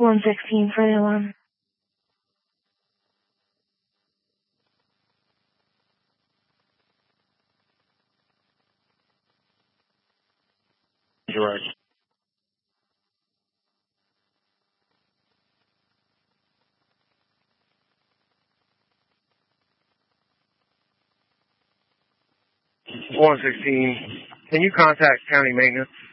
116 for the alarm. Direct. Can you contact county maintenance?